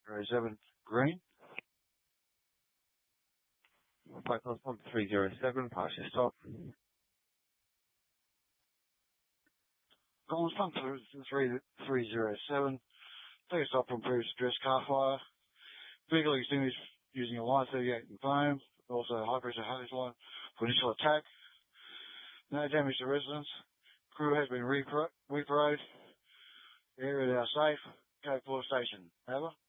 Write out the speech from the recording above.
307 green. Flight course number 307, pass your stop. Collins Pump 307, take a stop from previous address car fire. Vehicle extinguished using a line 38 and foam, also a high pressure hose line for initial attack. No damage to residents. Crew has been reparade. The area is now safe. Code 4 station. Over.